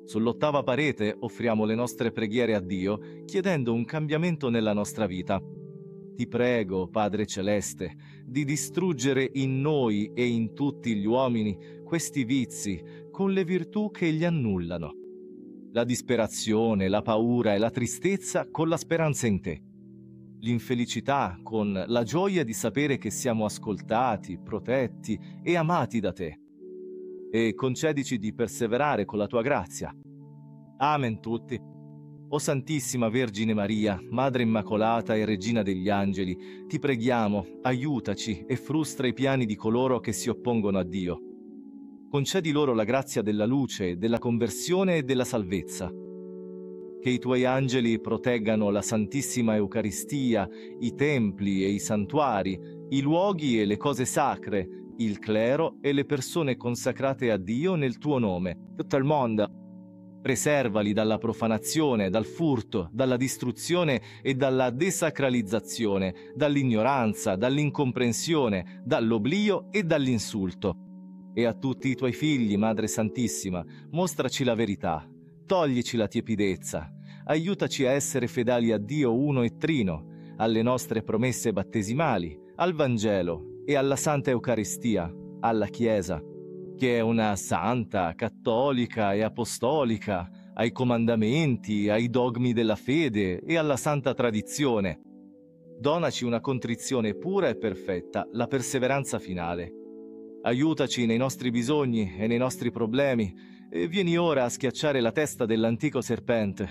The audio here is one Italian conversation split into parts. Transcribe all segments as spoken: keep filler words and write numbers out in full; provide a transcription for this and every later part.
Sull'ottava parete offriamo le nostre preghiere a Dio, chiedendo un cambiamento nella nostra vita. Ti prego, Padre Celeste, di distruggere in noi e in tutti gli uomini questi vizi con le virtù che li annullano. La disperazione, la paura e la tristezza con la speranza in te. L'infelicità con la gioia di sapere che siamo ascoltati, protetti e amati da te. E concedici di perseverare con la tua grazia. Amen tutti. O Santissima Vergine Maria, Madre Immacolata e Regina degli Angeli, ti preghiamo, aiutaci e frustra i piani di coloro che si oppongono a Dio. Concedi loro la grazia della luce, della conversione e della salvezza. Che i tuoi angeli proteggano la Santissima Eucaristia, i templi e i santuari, i luoghi e le cose sacre, il clero e le persone consacrate a Dio nel tuo nome, tutto il mondo. Preservali dalla profanazione, dal furto, dalla distruzione e dalla desacralizzazione, dall'ignoranza, dall'incomprensione, dall'oblio e dall'insulto. E a tutti i tuoi figli, Madre Santissima, mostraci la verità, toglici la tiepidezza, aiutaci a essere fedeli a Dio uno e trino, alle nostre promesse battesimali, al Vangelo e alla Santa Eucaristia, alla Chiesa, che è una santa, cattolica e apostolica, ai comandamenti, ai dogmi della fede e alla santa tradizione. Donaci una contrizione pura e perfetta, la perseveranza finale. Aiutaci nei nostri bisogni e nei nostri problemi e vieni ora a schiacciare la testa dell'antico serpente.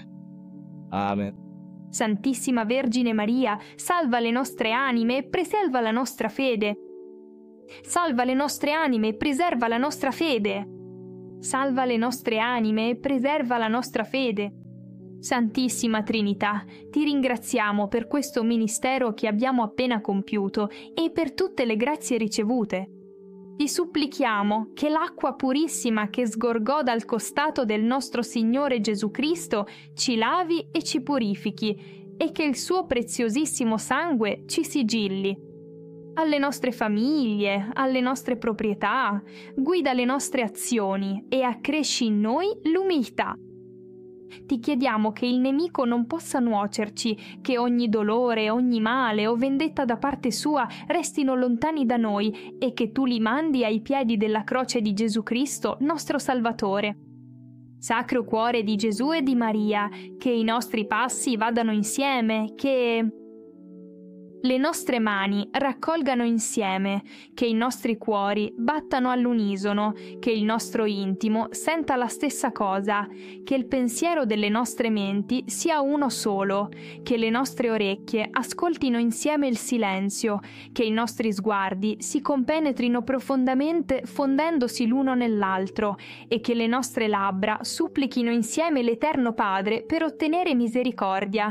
Amen. Santissima Vergine Maria, salva le nostre anime e preserva la nostra fede. Salva le nostre anime e preserva la nostra fede. Salva le nostre anime e preserva la nostra fede. Santissima Trinità, ti ringraziamo per questo ministero che abbiamo appena compiuto e per tutte le grazie ricevute. Ti supplichiamo che l'acqua purissima che sgorgò dal costato del nostro Signore Gesù Cristo ci lavi e ci purifichi e che il suo preziosissimo sangue ci sigilli. Alle nostre famiglie, alle nostre proprietà, guida le nostre azioni e accresci in noi l'umiltà. Ti chiediamo che il nemico non possa nuocerci, che ogni dolore, ogni male o vendetta da parte sua restino lontani da noi e che tu li mandi ai piedi della croce di Gesù Cristo, nostro Salvatore. Sacro Cuore di Gesù e di Maria, che i nostri passi vadano insieme, che le nostre mani raccolgano insieme, che i nostri cuori battano all'unisono, che il nostro intimo senta la stessa cosa, che il pensiero delle nostre menti sia uno solo, che le nostre orecchie ascoltino insieme il silenzio, che i nostri sguardi si compenetrino profondamente fondendosi l'uno nell'altro e che le nostre labbra supplichino insieme l'Eterno Padre per ottenere misericordia.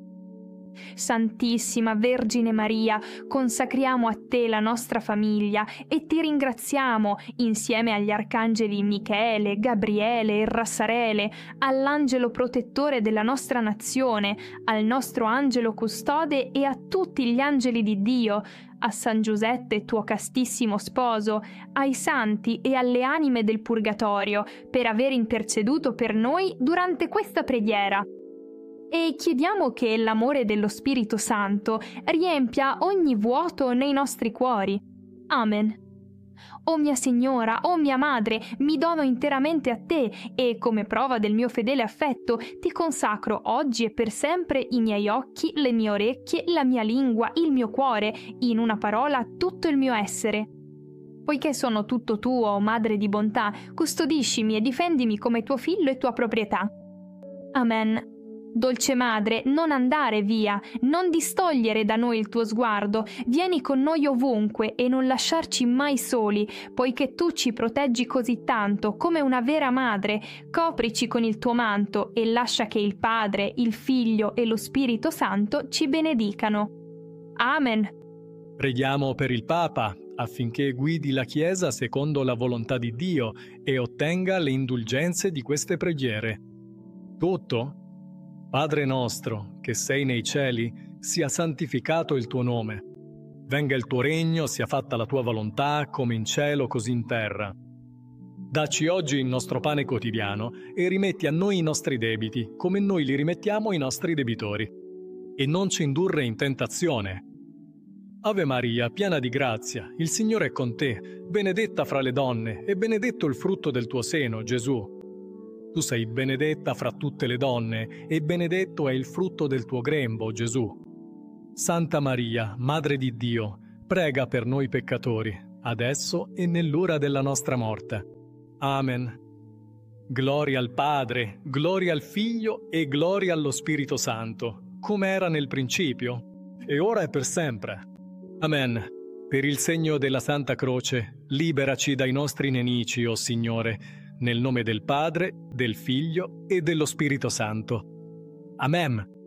Santissima Vergine Maria, consacriamo a te la nostra famiglia e ti ringraziamo insieme agli arcangeli Michele, Gabriele e Rassarele, all'angelo protettore della nostra nazione, al nostro angelo custode e a tutti gli angeli di Dio, a San Giuseppe, tuo castissimo sposo, ai santi e alle anime del purgatorio, per aver interceduto per noi durante questa preghiera. E chiediamo che l'amore dello Spirito Santo riempia ogni vuoto nei nostri cuori. Amen. O mia Signora, o mia Madre, mi dono interamente a te e, come prova del mio fedele affetto, ti consacro oggi e per sempre i miei occhi, le mie orecchie, la mia lingua, il mio cuore, in una parola tutto il mio essere. Poiché sono tutto tuo, Madre di bontà, custodiscimi e difendimi come tuo figlio e tua proprietà. Amen. Dolce Madre, non andare via, non distogliere da noi il tuo sguardo, vieni con noi ovunque e non lasciarci mai soli, poiché tu ci proteggi così tanto, come una vera madre, coprici con il tuo manto e lascia che il Padre, il Figlio e lo Spirito Santo ci benedicano. Amen. Preghiamo per il Papa, affinché guidi la Chiesa secondo la volontà di Dio e ottenga le indulgenze di queste preghiere. Tutto? Padre nostro, che sei nei cieli, sia santificato il tuo nome. Venga il tuo regno, sia fatta la tua volontà, come in cielo così in terra. Dacci oggi il nostro pane quotidiano e rimetti a noi i nostri debiti, come noi li rimettiamo ai nostri debitori. E non ci indurre in tentazione. Ave Maria, piena di grazia, il Signore è con te, benedetta fra le donne, e benedetto il frutto del tuo seno, Gesù. Tu sei benedetta fra tutte le donne, e benedetto è il frutto del tuo grembo, Gesù. Santa Maria, Madre di Dio, prega per noi peccatori, adesso e nell'ora della nostra morte. Amen. Gloria al Padre, gloria al Figlio e gloria allo Spirito Santo, come era nel principio, e ora e per sempre. Amen. Per il segno della Santa Croce, liberaci dai nostri nemici, o Signore, nel nome del Padre, del Figlio e dello Spirito Santo. Amen.